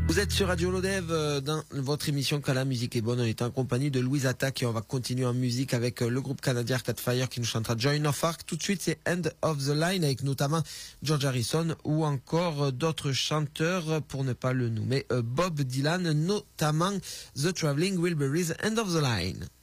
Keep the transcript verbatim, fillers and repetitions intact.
Vous êtes sur Radio Lodève euh, dans votre émission Quand la musique est bonne. On est en compagnie de Louise Attaque et on va continuer en musique avec euh, le groupe canadien Arcade Fire qui nous chantera Join of Arc. Tout de suite, c'est End of the Line avec notamment George Harrison ou encore euh, d'autres chanteurs, euh, pour ne pas le nommer, euh, Bob Dylan, notamment The Traveling Wilburys, End of the Line.